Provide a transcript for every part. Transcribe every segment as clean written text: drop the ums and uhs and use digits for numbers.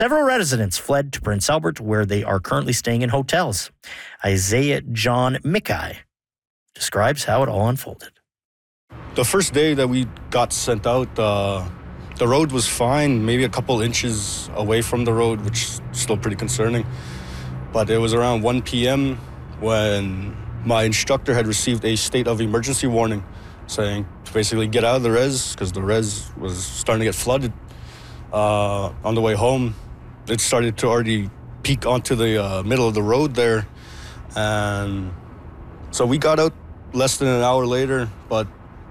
Several residents fled to Prince Albert, where they are currently staying in hotels. Isaiah John Mickey describes how it all unfolded. The first day that we got sent out, the road was fine, maybe a couple inches away from the road, which is still pretty concerning. But it was around 1 p.m. when my instructor had received a state of emergency warning saying to basically get out of the res because the res was starting to get flooded. On the way home, it started to already peak onto the middle of the road there. And so we got out less than an hour later, but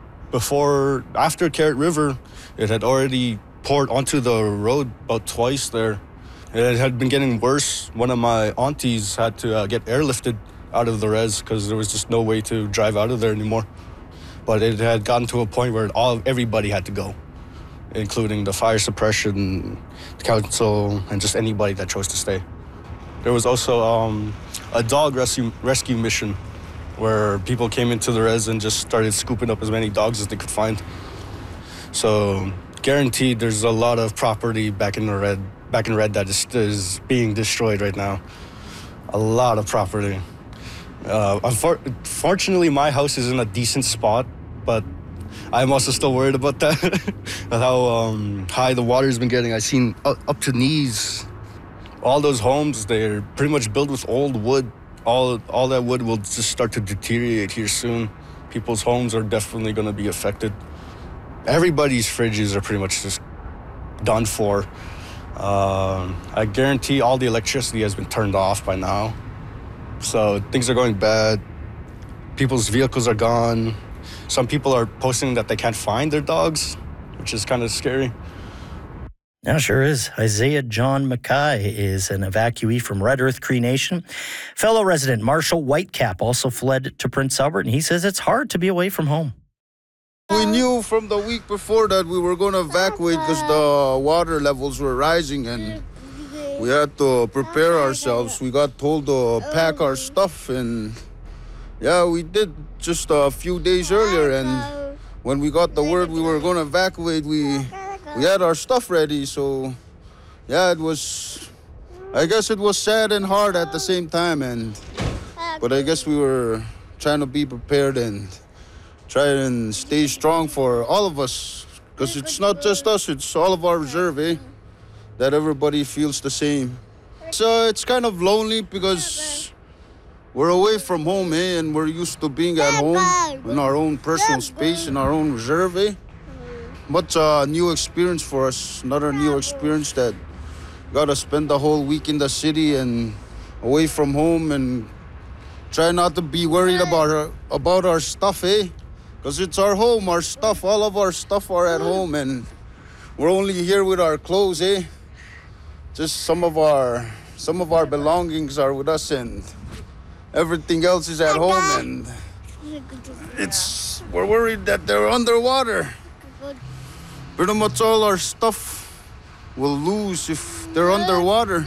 after Carrot River, it had already poured onto the road about twice there. It had been getting worse. One of my aunties had to get airlifted out of the res because there was just no way to drive out of there anymore. But it had gotten to a point where everybody had to go, including the fire suppression, the council, and just anybody that chose to stay. There was also a dog rescue mission where people came into the res and just started scooping up as many dogs as they could find. So guaranteed there's a lot of property back in red that is being destroyed right now. A lot of property. Fortunately, my house is in a decent spot, but I'm also still worried about that, how high the water's been getting. I've seen up to knees. All those homes, they're pretty much built with old wood. All that wood will just start to deteriorate here soon. People's homes are definitely going to be affected. Everybody's fridges are pretty much just done for. I guarantee all the electricity has been turned off by now. So things are going bad. People's vehicles are gone. Some people are posting that they can't find their dogs, which is kind of scary. Yeah, sure is. Isaiah John Mackay is an evacuee from Red Earth Cree Nation. Fellow resident Marshall Whitecap also fled to Prince Albert, and he says it's hard to be away from home. We knew from the week before that we were going to evacuate because the water levels were rising, and we had to prepare ourselves. We got told to pack our stuff, and yeah, we did just a few days earlier. And when we got the word we were going to evacuate, we had our stuff ready. So yeah, I guess it was sad and hard at the same time. But I guess we were trying to be prepared and try and stay strong for all of us. Because it's not just us, it's all of our reserve, that everybody feels the same. So it's kind of lonely because we're away from home, and we're used to being at home in our own personal space, in our own reserve, But a new experience for us, another new experience that gotta spend the whole week in the city and away from home and try not to be worried about our stuff, Because it's our home, our stuff, all of our stuff are at home, and we're only here with our clothes, Just some of our belongings are with us, and everything else is at home, and we're worried that they're underwater. Pretty much all our stuff will lose if they're underwater.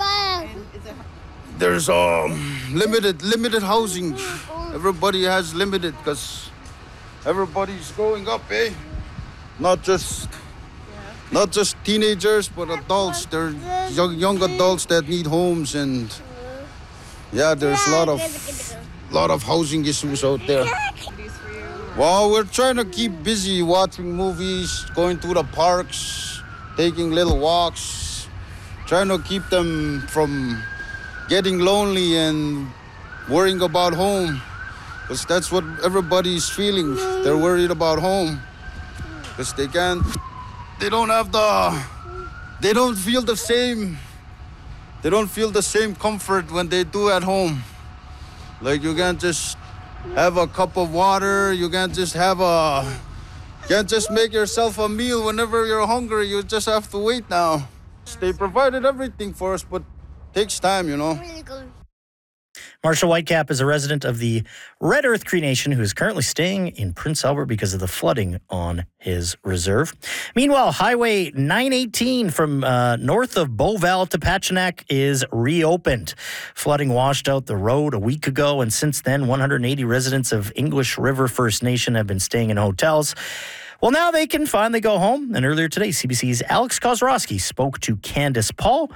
There's limited housing. Everybody has limited because everybody's growing up, Not just teenagers, but adults. They're young adults that need homes, and yeah, there's a lot of housing issues out there. Well, we're trying to keep busy watching movies, going to the parks, taking little walks, trying to keep them from getting lonely and worrying about home. Because that's what everybody's feeling. They're worried about home. Because they don't feel the same comfort when they do at home. Like, you can't just have a cup of water, you can't just make yourself a meal whenever you're hungry. You just have to wait now. They provided everything for us, but it takes time, Marshall Whitecap is a resident of the Red Earth Cree Nation who is currently staying in Prince Albert because of the flooding on his reserve. Meanwhile, Highway 918 from north of Beauval to Pachinak is reopened. Flooding washed out the road a week ago, and since then, 180 residents of English River First Nation have been staying in hotels. Well, now they can finally go home. And earlier today, CBC's Alex Kozrowski spoke to Candace Paul